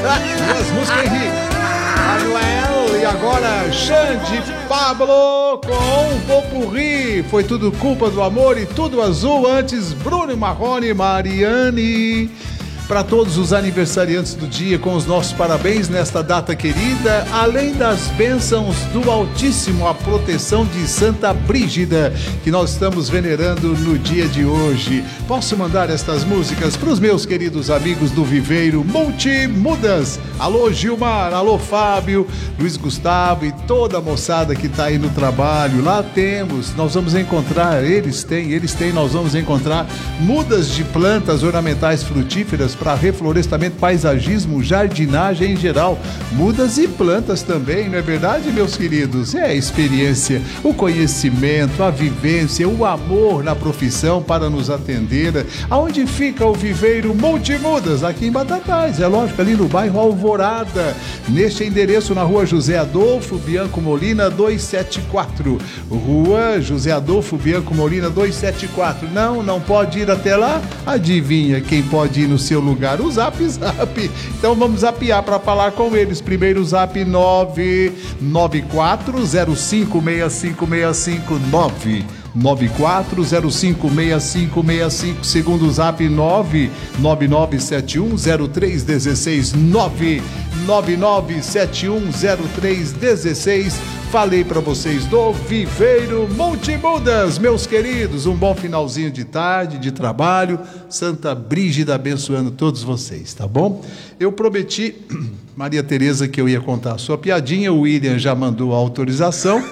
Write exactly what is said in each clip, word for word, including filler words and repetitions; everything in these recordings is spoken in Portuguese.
Duas músicas, Henrique. Manuel e agora Xande Pablo com um popurrí. Foi tudo culpa do amor e tudo azul. Antes Bruno Marrone e Mariane. Para todos os aniversariantes do dia, com os nossos parabéns nesta data querida, além das bênçãos do Altíssimo, a proteção de Santa Brígida, que nós estamos venerando no dia de hoje. Posso mandar estas músicas para os meus queridos amigos do Viveiro Multimudas. Alô Gilmar, alô Fábio, Luiz Gustavo e toda a moçada que está aí no trabalho. Lá temos, nós vamos encontrar, eles têm, eles têm, nós vamos encontrar mudas de plantas ornamentais frutíferas para reflorestamento, paisagismo, jardinagem em geral, mudas e plantas também, não é verdade, meus queridos? É a experiência, o conhecimento, a vivência, o amor na profissão para nos atender. Aonde fica o Viveiro Multimudas? Aqui em Batatais, é lógico, ali no bairro Alvorada, neste endereço na rua José Adolfo Bianco Molina dois sete quatro, rua José Adolfo Bianco Molina dois sete quatro. Não, não pode ir até lá? Adivinha quem pode ir no seu lugar? O Zap Zap. Então vamos zapear para falar com eles. Primeiro Zap nove nove quatro zero cinco seis cinco seis cinco nove nove quatro zero cinco seis cinco seis cinco. Segundo Zap nove nove nove sete um zero três um seis nove nove nove sete um zero três um seis. Falei para vocês do Viveiro Multimudas, meus queridos. Um bom finalzinho de tarde, de trabalho. Santa Brígida abençoando todos vocês, tá bom? Eu prometi, Maria Tereza, que eu ia contar a sua piadinha. O William já mandou a autorização.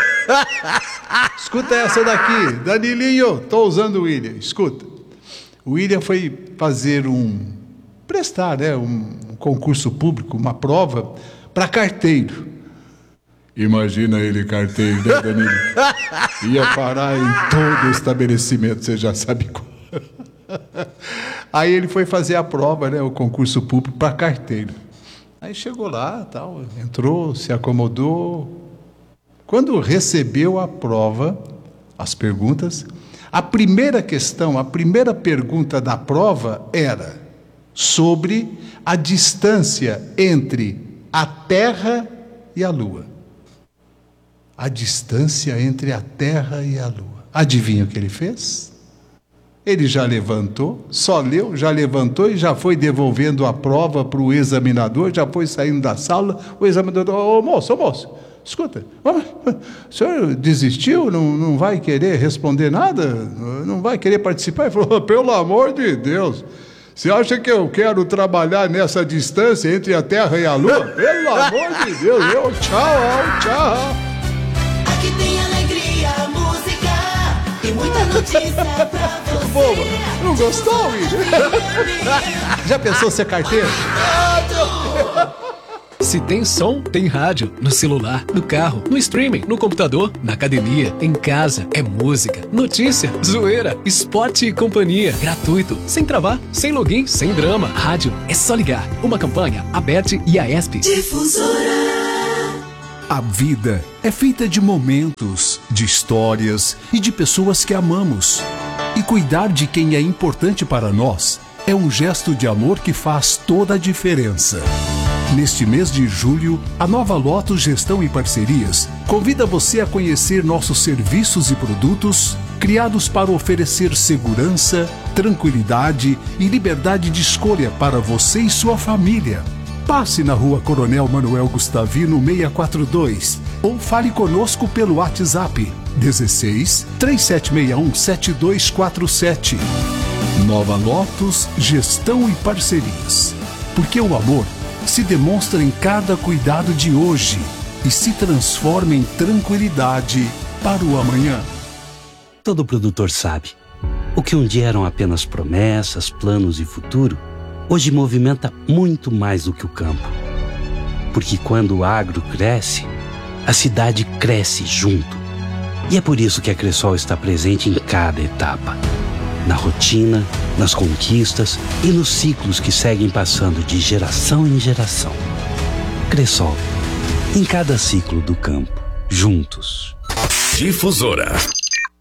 Escuta essa daqui, Danilinho. Tô usando o William, escuta. O William foi fazer um... prestar, né? Um concurso público, uma prova para carteiro. Imagina ele carteiro, né, Danilo? Ia parar em todo o estabelecimento, você já sabe qual. Aí ele foi fazer a prova, né, o concurso público para carteiro. Aí chegou lá, tal, entrou, se acomodou. Quando recebeu a prova, as perguntas, a primeira questão, a primeira pergunta da prova era sobre a distância entre a Terra e a Lua. A distância entre a Terra e a Lua. Adivinha o que ele fez? Ele já levantou, só leu, já levantou e já foi devolvendo a prova para o examinador, já foi saindo da sala. O examinador, ô moço, ô moço, escuta, o senhor desistiu? Não, não vai querer responder nada? Não vai querer participar? Ele falou, pelo amor de Deus, você acha que eu quero trabalhar nessa distância entre a Terra e a Lua? Pelo amor de Deus, eu tchau, tchau. Aqui tem alegria, música e muita notícia pra você. Boba, não gostou, William? Já pensou ser carteiro? Se tem som, tem rádio. No celular, no carro, no streaming, no computador, na academia, em casa. É música, notícia, zoeira, esporte e companhia. Gratuito, sem travar, sem login, sem drama. Rádio, é só ligar. Uma campanha, Aberte e a ESP. Difusora. A vida é feita de momentos, de histórias e de pessoas que amamos. E cuidar de quem é importante para nós é um gesto de amor que faz toda a diferença. Neste mês de julho, a Nova Lotus Gestão e Parcerias convida você a conhecer nossos serviços e produtos criados para oferecer segurança, tranquilidade e liberdade de escolha para você e sua família. Passe na rua Coronel Manuel Gustavino seiscentos e quarenta e dois ou fale conosco pelo WhatsApp dezesseis, três sete seis um, sete dois quatro sete. Nova Lotus Gestão e Parcerias. Porque o amor se demonstra em cada cuidado de hoje e se transforma em tranquilidade para o amanhã. Todo produtor sabe, o que um dia eram apenas promessas, planos e futuro, hoje movimenta muito mais do que o campo. Porque quando o agro cresce, a cidade cresce junto. E é por isso que a Cressol está presente em cada etapa. Na rotina, nas conquistas e nos ciclos que seguem passando de geração em geração. Cressol, em cada ciclo do campo, juntos. Difusora.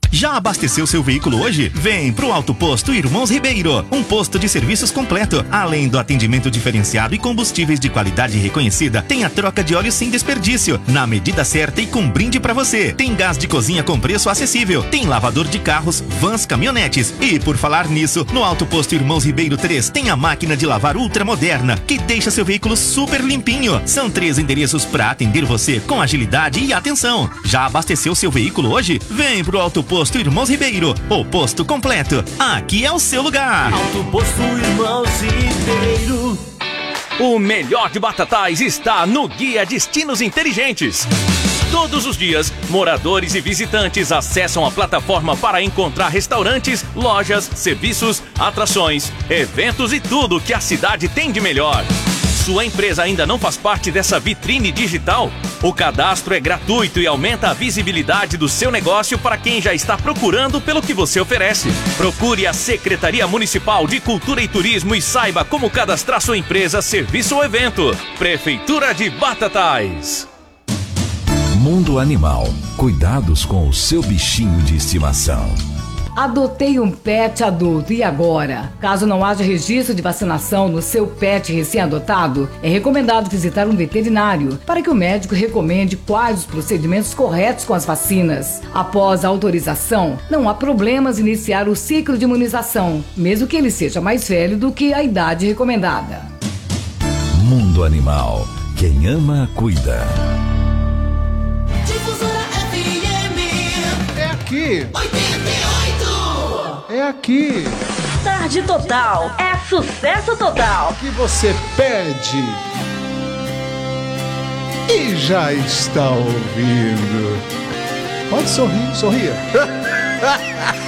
Já abasteceu seu veículo hoje? Vem pro Auto Posto Irmãos Ribeiro, um posto de serviços completo. Além do atendimento diferenciado e combustíveis de qualidade reconhecida, tem a troca de óleo sem desperdício, na medida certa e com brinde pra você. Tem gás de cozinha com preço acessível, tem lavador de carros, vans, caminhonetes. E por falar nisso, no Auto Posto Irmãos Ribeiro três tem a máquina de lavar ultramoderna, que deixa seu veículo super limpinho. São três endereços pra atender você com agilidade e atenção. Já abasteceu seu veículo hoje? Vem pro Auto Posto Posto Irmãos Ribeiro, o posto completo. Aqui é o seu lugar. Auto Posto Irmãos Ribeiro. O melhor de Batatais está no Guia Destinos Inteligentes. Todos os dias, moradores e visitantes acessam a plataforma para encontrar restaurantes, lojas, serviços, atrações, eventos e tudo que a cidade tem de melhor. Sua empresa ainda não faz parte dessa vitrine digital? O cadastro é gratuito e aumenta a visibilidade do seu negócio para quem já está procurando pelo que você oferece. Procure a Secretaria Municipal de Cultura e Turismo e saiba como cadastrar sua empresa, serviço ou evento. Prefeitura de Batatais. Mundo Animal. Cuidados com o seu bichinho de estimação. Adotei um pet adulto e agora? Caso não haja registro de vacinação no seu pet recém-adotado, é recomendado visitar um veterinário para que o médico recomende quais os procedimentos corretos com as vacinas. Após a autorização, não há problemas em iniciar o ciclo de imunização, mesmo que ele seja mais velho do que a idade recomendada. Mundo Animal. Quem ama, cuida. Difusora F M. É aqui. oitenta e oito. É aqui. Tarde Total. É sucesso total. Que você pede e já está ouvindo. Pode sorrir, sorria.